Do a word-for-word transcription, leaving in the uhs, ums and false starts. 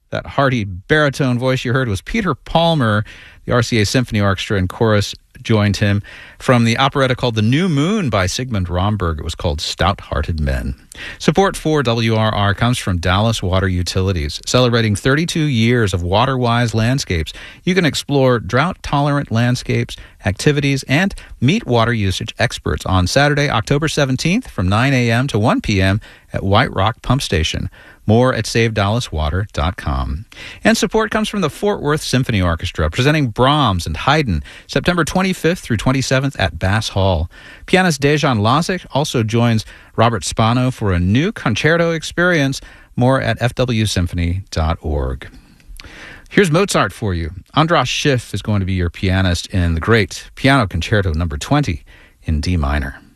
That hearty baritone voice you heard was Peter Palmer. The R C A Symphony Orchestra and chorus joined him from the operetta called The New Moon by Sigmund Romberg. It was called Stout-Hearted Men. Support for W R R comes from Dallas Water Utilities. Celebrating thirty-two years of water-wise landscapes, you can explore drought-tolerant landscapes, activities, and meet water usage experts on Saturday, October seventeenth from nine a.m. to one p.m. at White Rock Pump Station. More at save dallas water dot com. And support comes from the Fort Worth Symphony Orchestra, presenting Brahms and Haydn September twenty-fifth through twenty-seventh at Bass Hall. Pianist Dejan Lazic also joins Robert Spano for a new concerto experience. More at f w symphony dot org. Here's Mozart for you. Andras Schiff is going to be your pianist in the great Piano Concerto number twenty in D minor.